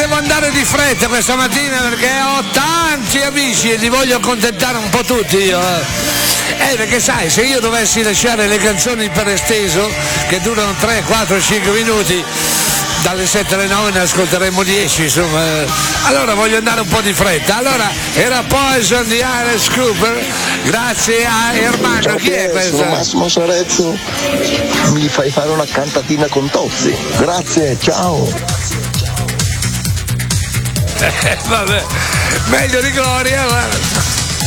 devo andare di fretta questa mattina perché ho tanti amici e li voglio accontentare un po' tutti io. Perché sai, se io dovessi lasciare le canzoni per esteso, che durano 3, 4, 5 minuti, dalle 7 alle 9 ne ascolteremo 10, insomma. Allora voglio andare un po' di fretta. Allora, era Poison di Alice Cooper, grazie a Ermanno. Ciao, chi è questo? Sono Massimo Sarezzo, mi fai fare una cantatina con Tozzi. Grazie, ciao. Vabbè, meglio di Gloria, guarda.